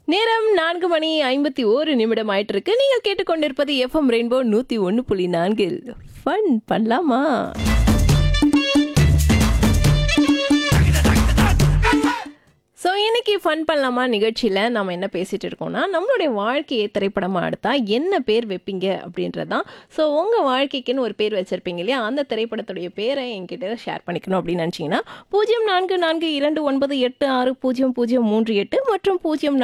நேரம் 4:51 ஆயிட்டு இருக்கு. நீங்கள் கேட்டுக்கொண்டிருப்பது எஃப்எம் ரெயின்போ 101.4. ஃபன் பண்ணலாமா? ஸோ இன்னைக்கு ஃபன் பண்ணலாமா நிகழ்ச்சியில் நம்ம என்ன பேசிகிட்டு இருக்கோம்னா, நம்மளுடைய வாழ்க்கையை திரைப்படமாக எடுத்தால் என்ன பேர் வைப்பீங்க அப்படின்றது தான். ஸோ உங்கள் வாழ்க்கைக்குன்னு ஒரு பேர் வச்சுருப்பீங்க இல்லையா, அந்த திரைப்படத்துடைய பேரை என்கிட்ட ஷேர் பண்ணிக்கணும் அப்படின்னு நினச்சிங்கன்னா 044298600038 மற்றும்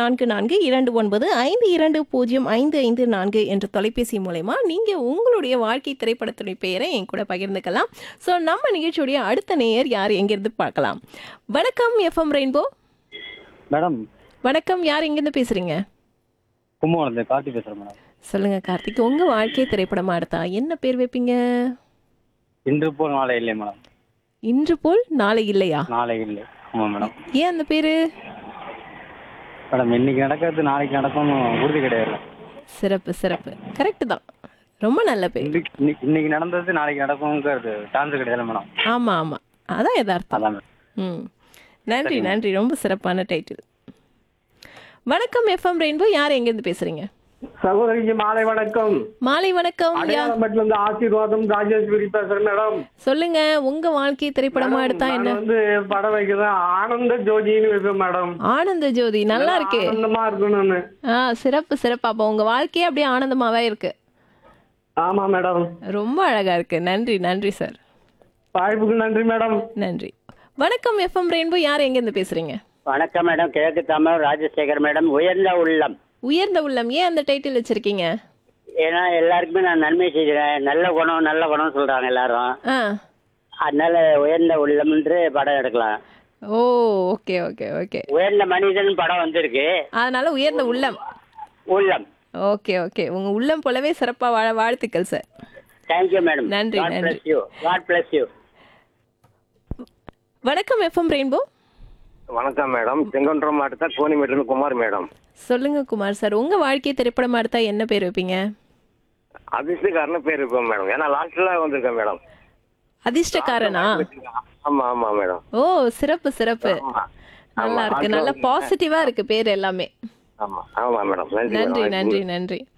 044229520554 என்ற தொலைபேசி மூலமா நீங்கள் உங்களுடைய வாழ்க்கை திரைப்படத்துடைய பெயரை என் கூட பகிர்ந்துக்கலாம். ஸோ நம்ம நிகழ்ச்சியுடைய அடுத்த நேயர் யார் எங்கேருந்து பார்க்கலாம். வணக்கம் எஃப்எம் ரெயின்போ. மேடம் வணக்கம், யார் எங்கேருந்து பேசுறீங்க? கும்பகோணம் கார்த்தி பேசுறேன் மேடம். சொல்லுங்க கார்த்திக், உங்க வாழ்க்கை திரைப்படமா எடுத்தா என்ன பேர் வைப்பீங்க? இன்று போல் நாளை இல்லை மேடம். இன்று போல் நாளை இல்லையா? நாளை இல்லை. ஆமாம் மேடம். ஏன் அந்த பேரு? மேடம் இன்னைக்கு நடக்கிறது நாளைக்கு நடக்கும்னு உறுதி கிடையாது. சிறப்பு சிறப்பு, கரெக்ட் தான், ரொம்ப நல்ல பேர். இன்னைக்கு நடந்தது நாளைக்கு நடக்கும்ங்கிறது சான்ஸ் கிடையாது மேடம். ஆமா ஆமா, அதான் யதார்த்தம். அதான் மேடம். ம், நன்றி நன்றி, ரொம்ப சிறப்பான டைட்டில். வணக்கம் எஃப்எம் ரெயின்போ, யார் எங்கேருந்து பேசுறீங்க? சகோதரிக்கு மாலை வணக்கம். மாலை வணக்கம். அடையாளம்பட்டில இருந்து ஆசீர்வாதம் ராஜேஸ்வரி பேசுறேன் மேடம். சொல்லுங்க, உங்க வாழ்க்கை திரைப்படமா எடுத்தா என்ன? நான் வந்து படம் வைக்கிறேன் ஆனந்த ஜோதின்னு வைப்பேன் மேடம். ஆனந்த ஜோதி நல்லா இருக்கு. ஆனந்தமா இருக்கணும்னு. சிறப்பு சிறப்பு. அப்போ உங்க வாழ்க்கையே அப்படியே ஆனந்தமாவே இருக்கு. ஆமா மேடம். ரொம்ப அழகா இருக்கு. நன்றி நன்றி சார். வாய்ப்புக்கு நன்றி மேடம். நன்றி. வணக்கம் எஃப்எம் ரெயின்போ, யார் எங்கேருந்து பேசுறீங்க? வணக்கம் மேடம், கிழக்கு தமிழ் ராஜசேகர் மேடம். உயர்ந்த உள்ளம். உயர்ந்த உள்ளம், ஏன் அந்த டைட்டில் வச்சிருக்கீங்க? ஏன்னா எல்லாருக்குமே நான் நன்மை செய்கிறேன், நல்ல குணம் நல்ல குணம் சொல்றாங்க எல்லாரும். அதனால உயர்ந்த உள்ளம் என்று படம் எடுக்கலாம். ஓ, ஓகே ஓகே ஓகே. உயர்ந்த மனிதன் படம் வந்திருக்கு, அதனால உயர்ந்த உள்ளம். உள்ளம். ஓகே ஓகே, உங்க உள்ளம் போலவே சிறப்பா வாழ வாழ்த்துக்கள் சார். Thank you madam. நன்றி நன்றி. God bless you. வணக்கம் எஃப்எம் ரெயின்போ. வணக்கம் மேடம், செங்கோன்றம் மாவட்டத்தில் கோணிமேட்டிலிருந்து குமார் மேடம். சொல்லுங்க குமார் சார், உங்க வாழ்க்கை திரைப்படமா எடுத்தா என்ன பேர் வைப்பீங்க? அதிர்ஷ்டக்காரன்னு பேர் இருப்போம் மேடம், ஏன்னா லாஸ்ட்ல வந்திருக்கேன் மேடம். அதிர்ஷ்டக்காரனா? ஆமா ஆமா மேடம். ஓ, சிறப்பு சிறப்பு, நல்லா இருக்கு, நல்லா பாசிட்டிவா இருக்கு பேர் எல்லாமே. ஆமா ஆமா மேடம். நன்றி நன்றி நன்றி.